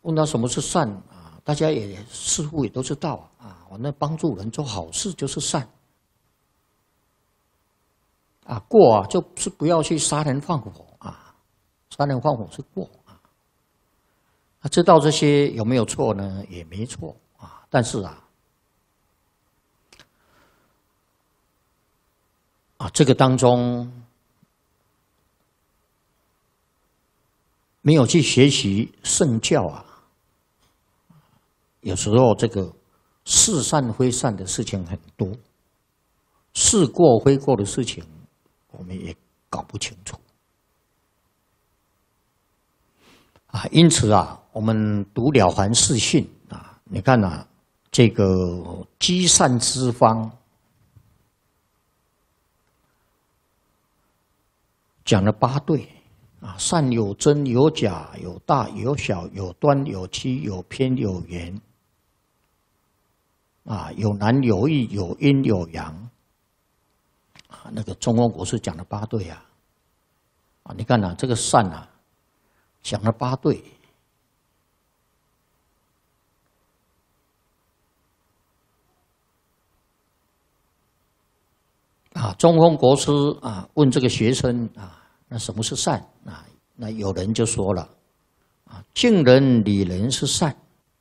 问他什么是善啊？大家也似乎也都知道啊，我那帮助人做好事就是善啊，过啊就是不要去杀人放火啊，杀人放火是过啊。他知道这些有没有错呢？也没错啊，但是这个当中没有去学习圣教啊。有时候这个是善非善的事情很多，是过非过的事情，我们也搞不清楚啊。因此我们读《了凡四训》啊，你看这个积善之方讲了8对啊，善有真有假，有大有小，有端有曲，有偏有圆。有难有易，有阴有阳。那个中庸国师讲了8对你看这个善讲了8对。中庸国师问这个学生那什么是善那有人就说了敬人礼人是善。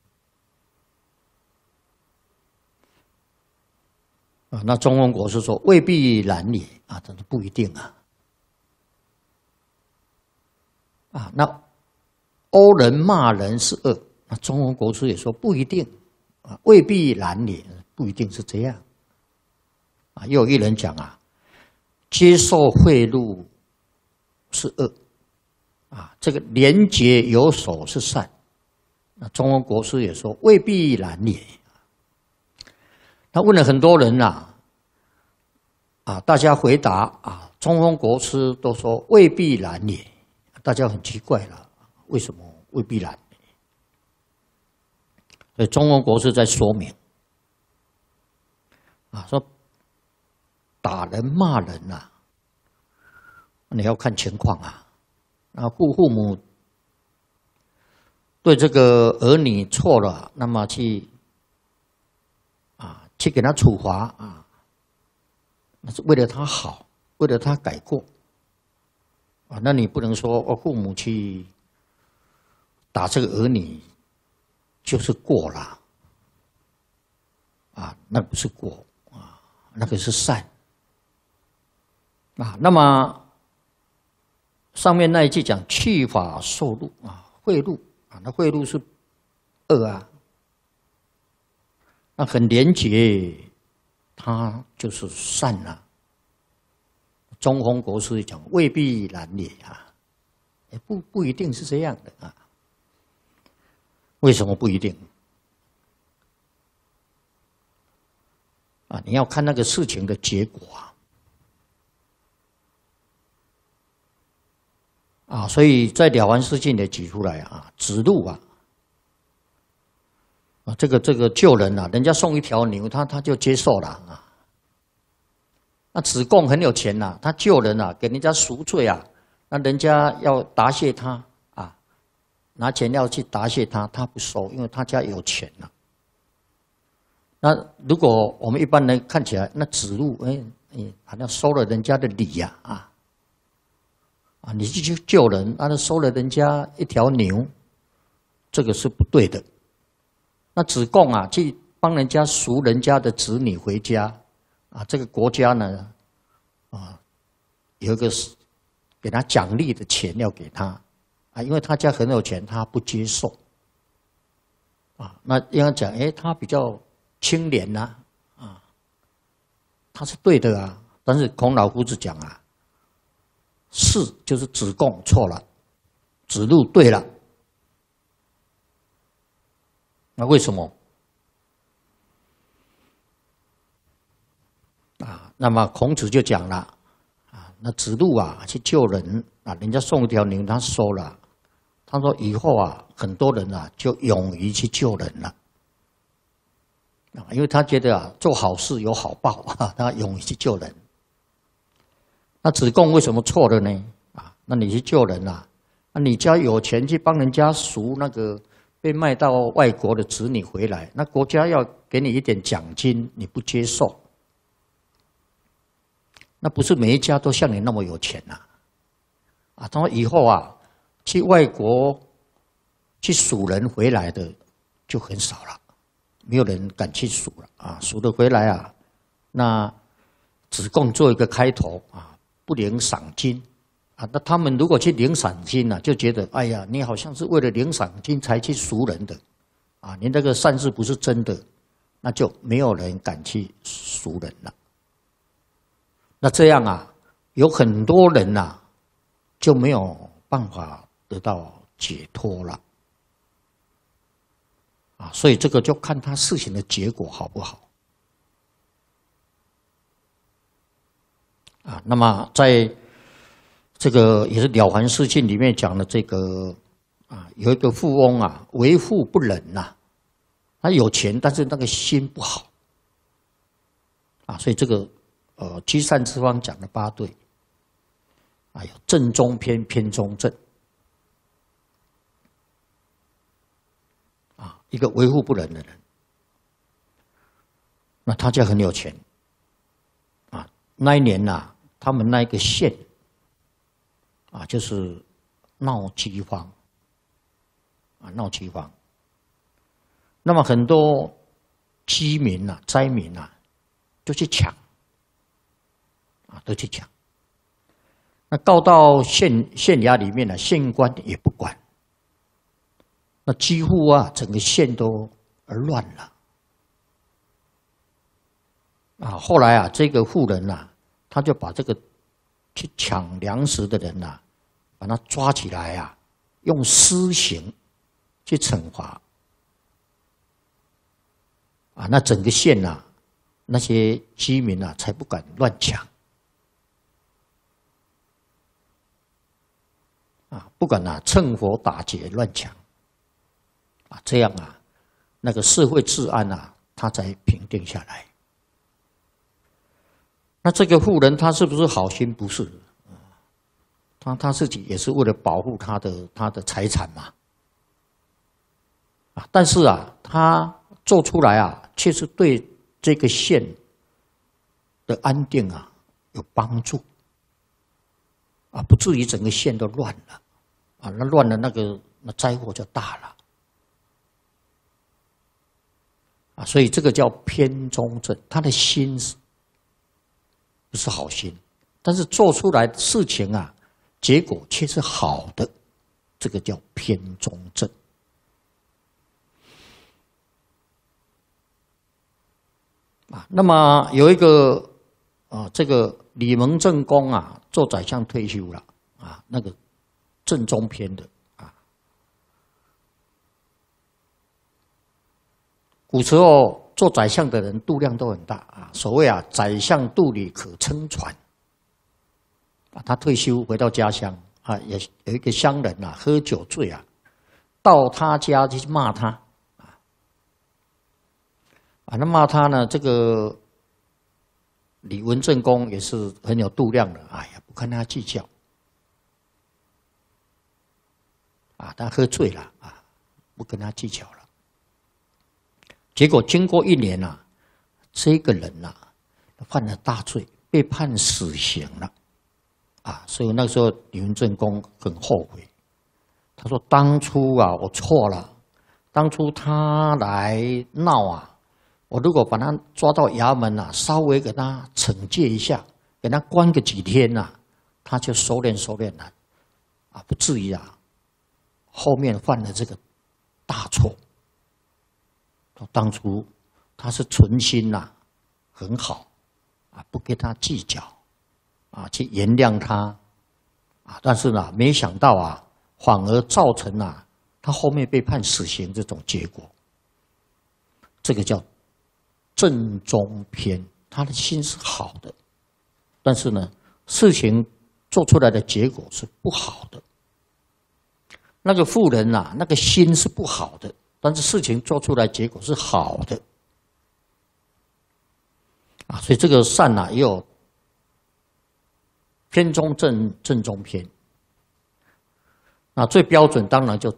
那中庸国师说未必然也真的不一定那殴人骂人是恶，那中庸国师也说不一定未必然也，不一定是这样又有一人讲接受贿赂是恶这个廉洁有守是善，那中庸国师也说未必然也。他问了很多人大家回答中庸国师都说未必然也，大家很奇怪了，为什么未必然？所以中庸国师在说明说打人骂人你要看情况父母对这个儿女错了，那么去给他处罚那是为了他好，为了他改过那你不能说父母去打这个儿女就是过了那不是过那个是善那么上面那一句讲去法受禄贿赂那贿赂是恶那很廉洁，他就是善中庸国师讲未必然也也不一定是这样的为什么不一定你要看那个事情的结果所以在《了凡四训》也举出来子路这个救人人家送一条牛，他就接受了那子贡很有钱他救人给人家赎罪那人家要答谢他拿钱要去答谢他，他不收，因为他家有钱那如果我们一般人看起来，那子路好像收了人家的礼你去救人，那收了人家一条牛，这个是不对的。那子贡去帮人家赎人家的子女回家这个国家呢有一个给他奖励的钱要给他因为他家很有钱，他不接受那应该讲他比较清廉他是对的但是孔老夫子讲是就是子贡错了，子路对了。那为什么那么孔子就讲了那子路去救人人家送一条牛他收了，他说以后很多人就勇于去救人了因为他觉得做好事有好报他勇于去救人。那子贡为什么错了呢那你去救人那你家有钱去帮人家赎那个被卖到外国的子女回来，那国家要给你一点奖金，你不接受，那不是每一家都像你那么有钱呐。啊，他说以后啊，去外国去赎人回来的就很少了，没有人敢去赎了啊，赎的回来啊，那只供做一个开头啊，不领赏金。啊，那他们如果去领赏金呢，就觉得哎呀，你好像是为了领赏金才去赎人的，啊，你那个善事不是真的，那就没有人敢去赎人了。那这样啊，有很多人呐，就没有办法得到解脱了。啊，所以这个就看他事情的结果好不好。啊，那么在这个也是《了凡四训》里面讲的这个啊，有一个富翁啊，为富不仁呐，他有钱，但是那个心不好啊，所以这个积善之方讲的8对啊，有正中偏，偏中正啊，一个为富不仁的人，那他家很有钱啊，那一年呐，他们那一个县。啊，就是闹饥荒，啊，闹饥荒。那么很多饥民呐、灾民呐，就去抢，啊，都去抢。那告到县衙里面呢，县官也不管。那几乎啊，整个县都乱了。啊，后来啊，这个富人呐，他就把这个去抢粮食的人呐，把他抓起来啊，用私刑去惩罚。啊，那整个县呐，那些居民呐，才不敢乱抢。啊，不敢啊，趁火打劫乱抢。啊，这样啊，那个社会治安啊，它才平定下来。那这个富人他是不是好心？不是。他自己也是为了保护他的财产嘛，啊，但是啊，他做出来啊，确实对这个县的安定啊有帮助，啊，不至于整个县都乱了，啊，那乱了那灾祸就大了，啊，所以这个叫偏中正，他的心不是好心，但是做出来的事情啊。结果却是好的，这个叫偏中正。啊，那么有一个这个李蒙正公啊，做宰相退休了啊，那个正中篇的啊。古时候做宰相的人度量都很大啊，所谓啊，宰相肚里可撑船。啊，他退休回到家乡啊，也有一个乡人啊，喝酒醉啊，到他家去骂他啊，那骂他呢，这个李文正公也是很有度量的，哎呀，不跟他计较啊，他喝醉了啊，不跟他计较了。结果经过1年啊，这个人啊犯了大罪，被判死刑了。啊，所以那时候李文正公很后悔，他说：“当初啊，我错了。当初他来闹啊，我如果把他抓到衙门啊，稍微给他惩戒一下，给他关个几天啊，他就收敛了，啊，不至于啊，后面犯了这个大错。当初他是存心呐，很好啊，不跟他计较。”啊，去原谅他，啊，但是呢，没想到啊，反而造成啊，他后面被判死刑这种结果。这个叫正中偏，他的心是好的，但是呢，事情做出来的结果是不好的。那个富人啊，那个心是不好的，但是事情做出来结果是好的。啊，所以这个善啊，也有偏中正，正中偏。那最标准当然就